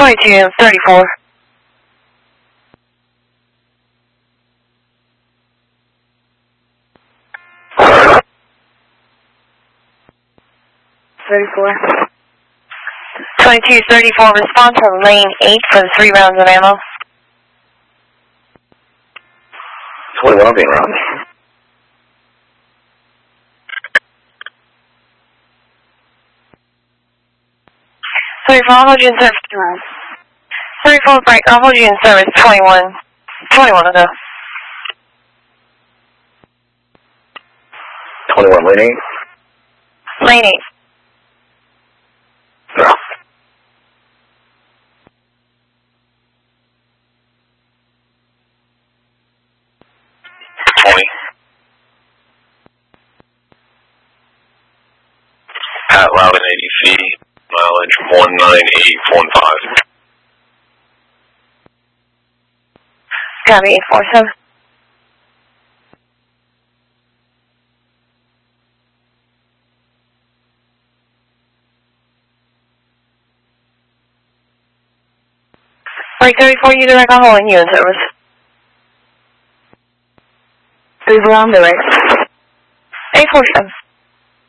2234. $34. 2234, respond to lane 8 for the 3 rounds of ammo. 21 being round. 34, I'll hold you in service. 34 break, I'll hold you in service. 21. 21 to go. 21 lane 8. Lane 8. No. Pat Loudon 80 feet, mileage 19815. Copy 847. Break 34, you direct, I'll hold you in service. 3 below, I'm direct. 847.